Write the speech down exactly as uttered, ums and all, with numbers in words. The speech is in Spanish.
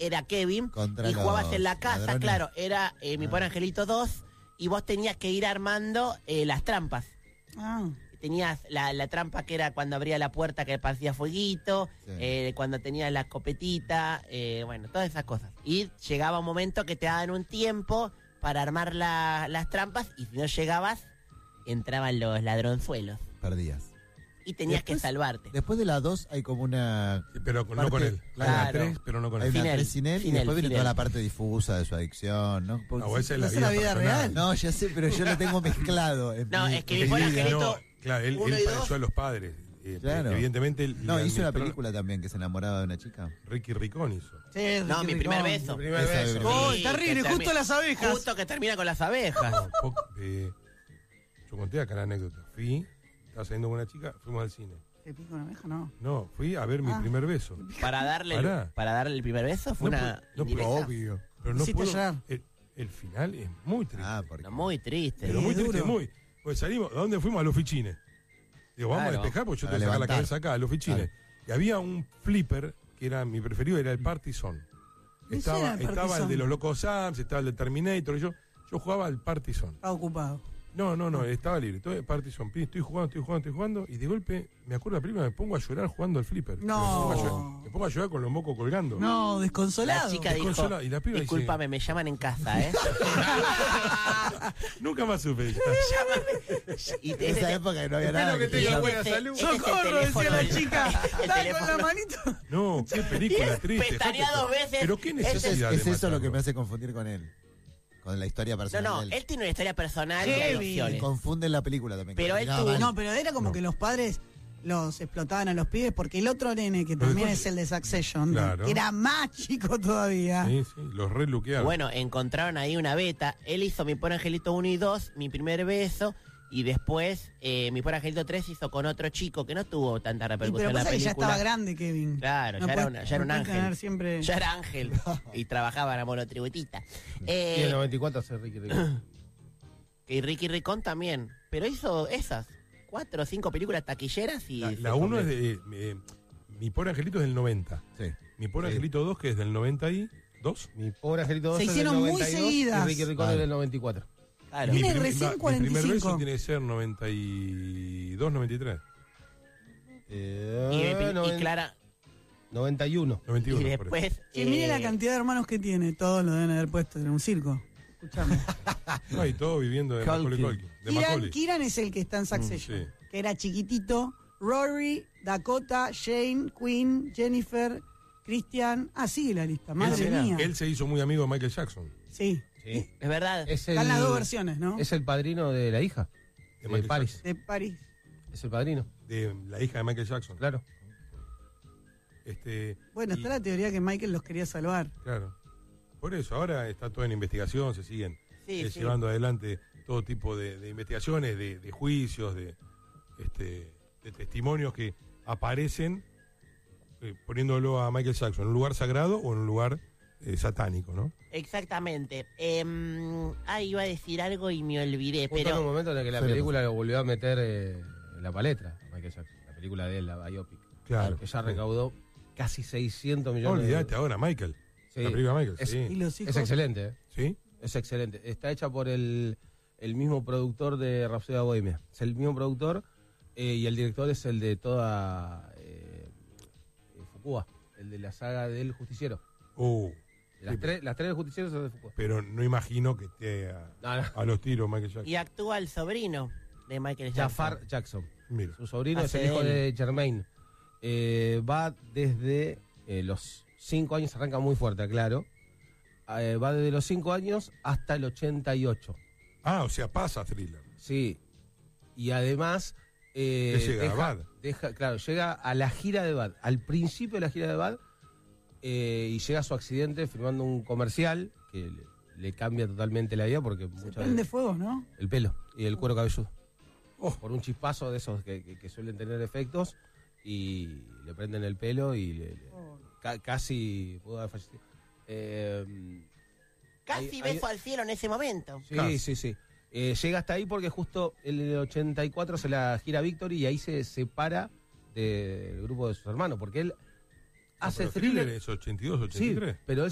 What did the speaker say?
era Kevin Contra y jugabas los en la casa, ladrones. claro, era eh, Mi Ah. Pobre Angelito dos y vos tenías que ir armando eh, las trampas. Ah. Tenías la, la trampa que era cuando abría la puerta que parecía fueguito, Sí. eh, cuando tenías la escopetita, eh, bueno, todas esas cosas. Y llegaba un momento que te daban un tiempo para armar la- las trampas y si no llegabas, entraban los ladronzuelos Perdías. y tenías Después- que salvarte. Después de la dos hay como una... Sí, pero con- no parte- con él. claro. Con la tres, pero no con Hay él. una Sin él, tres sin él y sin después él, viene sin toda él. la parte difusa de su adicción, ¿no? Porque- No, esa es la ¿No es vida, la vida personal. real? No, ya sé, pero yo lo tengo mezclado. en No, mi- es que en Mi Pobre mi vida. Angelito No, claro, él, uno él y pareció dos. a los padres. Eh, Claro. Evidentemente. él- No, le hizo una administraron- película también que se enamoraba de una chica. Ricky Ricón hizo. Sí, No, Ricky Mi Primer Ricón. Beso. primer Esa beso. es ¡Oh, Sí, terrible! que Justo termi- las abejas. Justo que termina con las abejas. No, po- eh, yo conté acá la anécdota. Fui, estaba saliendo con una chica, fuimos al cine. ¿Te pico una abeja? No. No, fui a ver mi Ah. primer beso. Para darle, Pará. para darle el primer beso fue No una pu- no indirecta. Obvio. Pero no Hiciste puedo. llorar. El, el final es muy triste. Ah, porque... No, muy triste. pero Sí, muy triste, duro. muy. Pues salimos, ¿a dónde fuimos? A los fichines. Digo, vamos Claro. a despejar porque yo Para te sacar la levantar. cabeza acá, a los fichines. Y había un flipper que era mi preferido, era el Party Zone. Ese Estaba, era el Party estaba el Zone. de los Locos Sams, estaba el de Terminator, y yo, yo jugaba al Party Zone. Estaba ocupado. No, no, no, estaba libre. Todo Party Zone. Estoy jugando, estoy jugando, estoy jugando, y de golpe, me acuerdo la película, me pongo a llorar jugando al flipper. No. Me pongo a llorar, me pongo a llorar con los mocos colgando. No, desconsolado. La chica dijo, Desconsolado. Y la piba dice- discúlpame, me llaman en casa, ¿eh? Nunca más supe. Y En te- esa época no había Espero nada. que te tenga llame. buena Este- salud. este es el ¡Socorro! teléfono Decía la del- chica. el ¡Dale teléfono. con la manito! No, qué película triste. Pestañea dejate- dos veces. Pero qué Ese Es, necesidad es de eso lo que matarlo. me hace confundir con él. Con la historia No, personal no, de él. él tiene una historia personal de Heavy. Me adicciones. confunde en la película también. Pero que él terminaba tuvo- mal. No, pero era como No. que los padres los explotaban a los pibes porque el otro nene, que Pero también después- es el de Succession, Claro. que era más chico todavía. Sí, sí, los reluquearon. Bueno, encontraron ahí una beta. Él hizo Mi Pobre Angelito uno y dos, Mi Primer Beso. Y después, eh, Mi Pobre Angelito tres hizo con otro chico que no tuvo tanta Y repercusión pero en la pasa que ya película. estaba grande, Kevin. Claro, No ya, era puede- una- ya era no un puede tener ángel. siempre- Ya era ángel. Y trabajaba en la monotributita. Eh, Y en el noventa y cuatro hace Ricky Ricón. y Ricky Ricón también. Pero hizo esas cuatro o cinco películas taquilleras y... La, se la uno es convirtió. de. eh, Mi Pobre Angelito es del noventa. Sí. Mi Pobre Sí. Angelito dos, que es del noventa y dos. Mi pobre Angelito dos Se es del hicieron muy noventa y dos seguidas. y Ricky Ricón Vale. es del noventa y cuatro. Claro. Tiene mi, prim- recién va- cuarenta y mi primer cinco. beso tiene que ser noventa y dos, noventa y tres. Eh, Y, el pri- y noven- Clara... noventa y uno. noventa y Y uno. por eso. después... Que mire eh, la cantidad de hermanos que tiene, todos lo deben haber puesto en un circo. Escuchame. No, y todo viviendo de Macaulay Culkin. Culkin. De Kieran, Macaulay. Kieran es el que está en Succession, sí. que era chiquitito. Rory, Dakota, Shane, Quinn, Jennifer, Christian. Ah, sigue la lista. Madre él, mía. él se hizo muy amigo de Michael Jackson. Sí. Sí. Es verdad. Es el, Están las dos versiones, ¿no? Es el padrino de la hija. De De, Michael Paris. De París. Es el padrino, De la hija de Michael Jackson. claro. Este, Bueno, y- está la teoría que Michael los quería salvar. Claro. Por eso, ahora está todo en investigación, se siguen Sí, eh, sí. llevando adelante todo tipo de, de investigaciones, de, de juicios, de, este, de testimonios que aparecen eh, poniéndolo a Michael Jackson en un lugar sagrado o en un lugar eh, satánico, ¿no? Exactamente. Eh, ah, iba a decir algo y me olvidé, Justo en un pero... momento en el que la Sí, película lo volvió a meter eh, en la palestra, Michael Jackson. La película de él, la biopic. Claro. Que ya recaudó casi seiscientos No millones de olvidate ahora, Michael. Sí. La película Michael, Es- Y sí. los hijos. Es excelente, ¿eh? ¿Sí? Es excelente. Está hecha por el, el mismo productor de Rhapsody Bohemia. Es el mismo productor eh, y el director es el de toda eh, eh, Fukua, el de la saga del Justiciero. Uh, Las, Sí, tres, las tres del Justiciero son de Fukua. pero no imagino que esté a, No, no. a los tiros Michael Jackson. Y actúa el sobrino de Michael Jackson. Jafar Jackson. Mira. Su sobrino Hace es el hijo de de Jermaine. Eh, va desde eh, los cinco años, arranca muy fuerte, claro. Eh, va desde los cinco años hasta el ochenta y ocho. Ah, o sea, pasa Thriller. Sí. Y además... Eh, Que llega a deja, Bad. deja- claro, llega a la gira de Bad, al principio de la gira de Bad, eh, y llega a su accidente firmando un comercial que le, le cambia totalmente la vida porque Se muchas prende veces- fuego, ¿no? el pelo y el cuero cabelludo. Oh. Por un chispazo de esos que, que- que suelen tener efectos y le prenden el pelo y le- le- ca- casi pudo haber fallecido. Eh, Casi Hay- hay- beso al cielo en ese momento. Sí, Casi. sí, sí. Eh, llega hasta ahí porque justo en el ochenta y cuatro se la gira Victory y ahí se separa del grupo de sus hermanos, porque él Ah, hace pero Thriller thriller. es ochenta y dos, ochenta Sí, y tres. pero él